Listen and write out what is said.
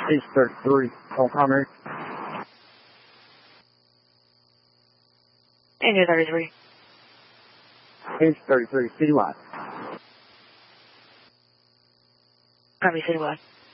East 33, on primary. India 33. East 33, citywide. Copy, citywide.